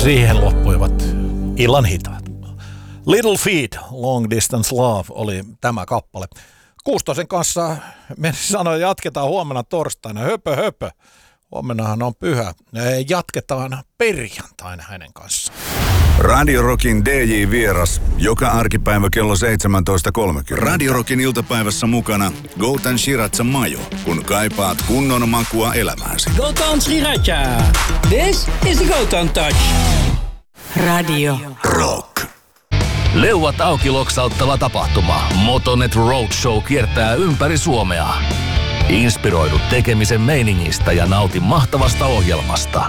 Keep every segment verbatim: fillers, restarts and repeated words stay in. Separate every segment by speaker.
Speaker 1: siihen loppuivat illan hitaat. Little Feat, Long Distance Love oli tämä kappale. Kuustosen kanssa me sanoin, jatketaan huomenna torstaina. Höpö höpö. Huomennahan on pyhä. Jatketaan perjantaina hänen kanssaan.
Speaker 2: Radio Rockin D J-vieras joka arkipäivä kello seitsemäntoista kolmekymmentä. Radio Rockin iltapäivässä mukana Goutan Shiratsa Majo, kun kaipaat kunnon makua elämääsi.
Speaker 3: Goutan Shiratsa. This is the Goutan Touch.
Speaker 4: Radio
Speaker 2: Rock.
Speaker 5: Leuat auki loksauttava tapahtuma. Motonet Roadshow kiertää ympäri Suomea. Inspiroidu tekemisen meiningistä ja nauti mahtavasta ohjelmasta.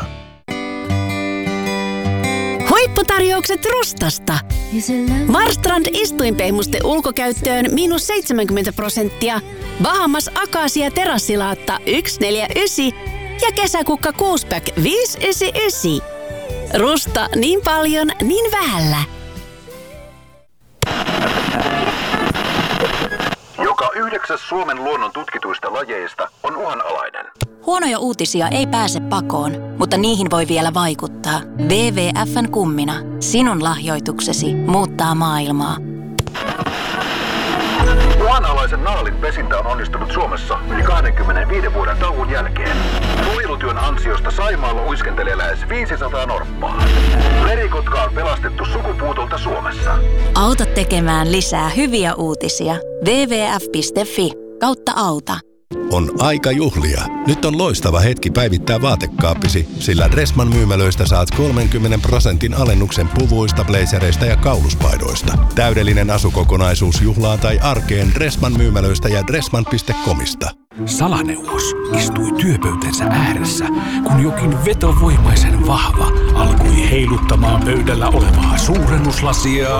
Speaker 4: Huipputarjoukset Rustasta. Marstrand istuinpehmuste ulkokäyttöön miinus seitsemänkymmentä prosenttia. Bahamas Akasia terassilaatta yksi neljä yhdeksän ja kesäkukka kuusipack viisi yhdeksänkymmentäyhdeksän. Rusta niin paljon, niin vähällä.
Speaker 6: Joka yhdeksäs Suomen luonnon tutkituista lajeista on uhanalainen.
Speaker 7: Huonoja uutisia ei pääse pakoon, mutta niihin voi vielä vaikuttaa. W W F:n kummina. Sinun lahjoituksesi muuttaa maailmaa.
Speaker 6: Uhanalaisen naalin pesintä on onnistunut Suomessa yli kaksikymmentäviisi vuoden tauon jälkeen. Suojelutyön ansiosta Saimaalla uiskentelee lähes viisisataa norppaa. Merikotka on pelastettu sukupuutolta Suomessa.
Speaker 7: Auta tekemään lisää hyviä uutisia. W W F piste F I kautta auta.
Speaker 8: On aika juhlia. Nyt on loistava hetki päivittää vaatekaappisi, sillä Dressman myymälöistä saat kolmenkymmenen prosentin alennuksen puvuista, blazereista ja kauluspaidoista. Täydellinen asukokonaisuus juhlaan tai arkeen Dressman myymälöistä ja dressman piste comista.
Speaker 9: Salaneuvos istui työpöytänsä ääressä, kun jokin vetovoimaisen vahva alkoi heiluttamaan pöydällä olevaa suurennuslasia.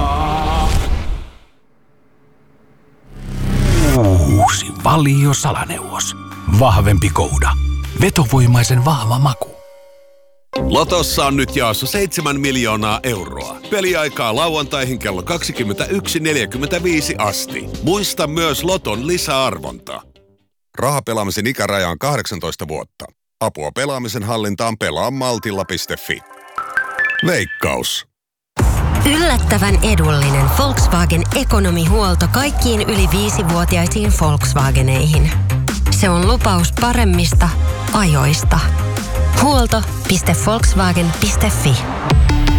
Speaker 9: Uusi Valio Salaneuvos. Vahvempi kouda. Vetovoimaisen vahva maku.
Speaker 10: Lotossa on nyt jaossa seitsemän miljoonaa euroa. Peliaikaa lauantaihin kello kaksikymmentäyksi neljäkymmentäviisi asti. Muista myös Loton lisäarvonta. Rahapelaamisen ikäraja on kahdeksantoista vuotta. Apua pelaamisen hallintaan pelaa maltilla piste fi. Veikkaus.
Speaker 11: Yllättävän edullinen Volkswagen ekonomihuolto kaikkiin yli viisivuotiaisiin Volkswageneihin. Se on lupaus paremmista ajoista. Huolto piste volkswagen piste fi.